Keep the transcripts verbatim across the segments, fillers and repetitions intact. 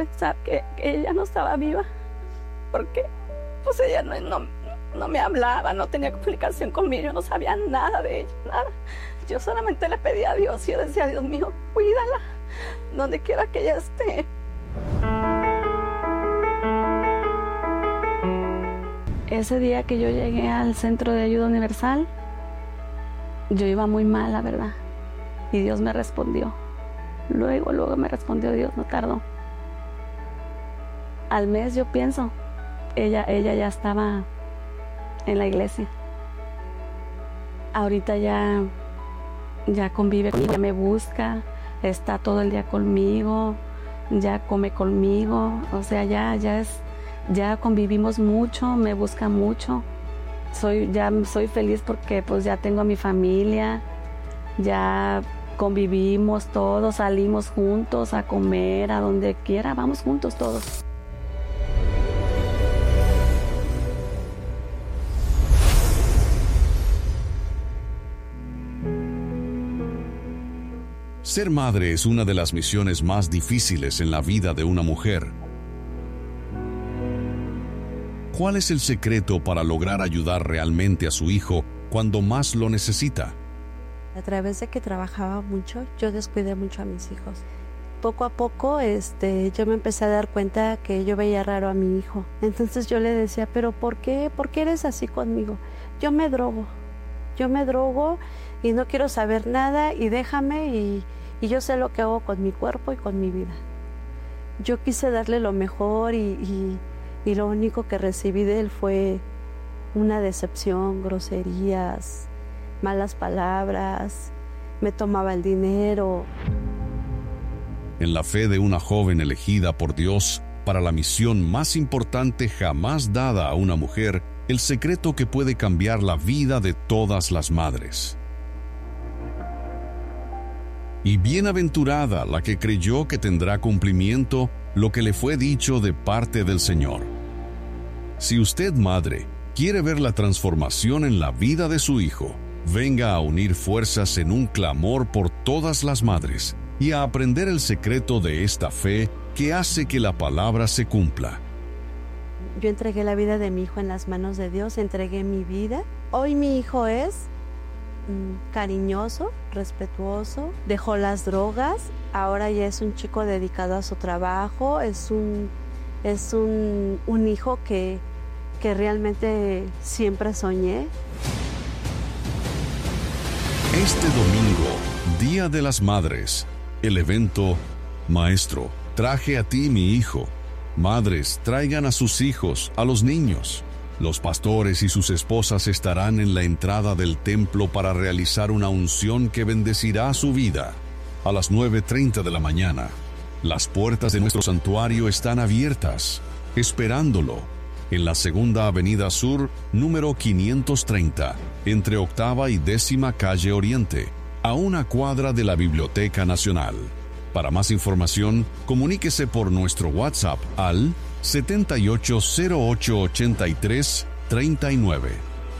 pensar que, que ella no estaba viva, porque pues ella no, no, no me hablaba, no tenía comunicación conmigo, yo no sabía nada de ella, nada. Yo solamente le pedía a Dios y yo decía, Dios mío, cuídala, donde quiera que ella esté. Ese día que yo llegué al Centro de Ayuda Universal, yo iba muy mal, la verdad, y Dios me respondió. Luego, luego me respondió Dios, no tardó. Al mes, yo pienso, ella, ella ya estaba en la iglesia. Ahorita ya, ya convive conmigo, ya me busca, está todo el día conmigo, ya come conmigo, o sea, ya, ya es, ya convivimos mucho, me busca mucho. Soy, ya soy feliz porque pues ya tengo a mi familia, ya convivimos todos, salimos juntos a comer, a donde quiera, vamos juntos todos. Ser madre es una de las misiones más difíciles en la vida de una mujer. ¿Cuál es el secreto para lograr ayudar realmente a su hijo cuando más lo necesita? A través de que trabajaba mucho, yo descuidé mucho a mis hijos. Poco a poco, este, yo me empecé a dar cuenta que yo veía raro a mi hijo. Entonces yo le decía, ¿pero por qué? ¿Por qué eres así conmigo? Yo me drogo, yo me drogo y no quiero saber nada y déjame y, y yo sé lo que hago con mi cuerpo y con mi vida. Yo quise darle lo mejor y, y, y lo único que recibí de él fue una decepción, groserías, malas palabras, me tomaba el dinero. En la fe de una joven elegida por Dios para la misión más importante jamás dada a una mujer, el secreto que puede cambiar la vida de todas las madres. Y bienaventurada la que creyó que tendrá cumplimiento lo que le fue dicho de parte del Señor. Si usted, madre, quiere ver la transformación en la vida de su hijo, venga a unir fuerzas en un clamor por todas las madres y a aprender el secreto de esta fe que hace que la palabra se cumpla. Yo entregué la vida de mi hijo en las manos de Dios, entregué mi vida. Hoy mi hijo es mm, cariñoso, respetuoso, dejó las drogas, ahora ya es un chico dedicado a su trabajo, es un, es un, un hijo que, que realmente siempre soñé. Este domingo, Día de las Madres, el evento Maestro, traje a ti mi hijo. Madres, traigan a sus hijos, a los niños. Los pastores y sus esposas estarán en la entrada del templo para realizar una unción que bendecirá su vida. A las nueve treinta de la mañana, las puertas de nuestro santuario están abiertas, esperándolo, en la Segunda Avenida Sur, número quinientos treinta, entre Octava y Décima Calle Oriente, a una cuadra de la Biblioteca Nacional. Para más información, comuníquese por nuestro WhatsApp al setenta y ocho cero ocho ochenta y tres treinta y nueve.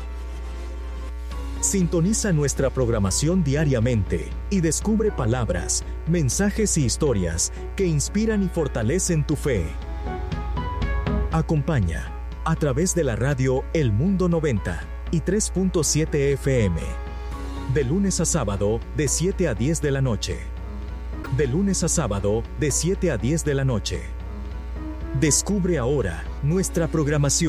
Sintoniza nuestra programación diariamente y descubre palabras, mensajes y historias que inspiran y fortalecen tu fe. Acompaña a través de la radio El Mundo noventa y tres punto siete F M. De lunes a sábado, de siete a diez de la noche. De lunes a sábado, de siete a diez de la noche. Descubre ahora nuestra programación.